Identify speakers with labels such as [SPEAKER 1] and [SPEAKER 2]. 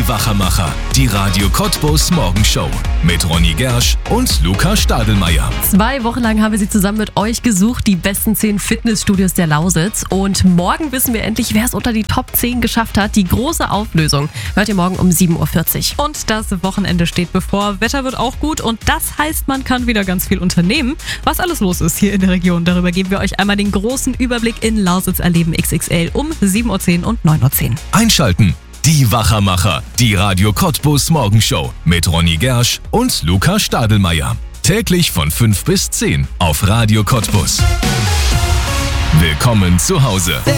[SPEAKER 1] Wachermacher, die Radio Cottbus Morgenshow mit Ronny Gersch und Luca Stadelmeier.
[SPEAKER 2] 2 Wochen lang haben wir sie zusammen mit euch gesucht, die besten 10 Fitnessstudios der Lausitz. Und morgen wissen wir endlich, wer es unter die Top 10 geschafft hat. Die große Auflösung hört ihr morgen um 7.40 Uhr.
[SPEAKER 3] Und das Wochenende steht bevor. Wetter wird auch gut und das heißt, man kann wieder ganz viel unternehmen. Was alles los ist hier in der Region, darüber geben wir euch einmal den großen Überblick in Lausitz erleben XXL um 7.10 Uhr und 9.10 Uhr.
[SPEAKER 1] Einschalten. Die Wachermacher, die Radio Cottbus Morgenshow mit Ronny Gersch und Luca Stadelmeier. Täglich von 5 bis 10 auf Radio Cottbus. Willkommen zu Hause.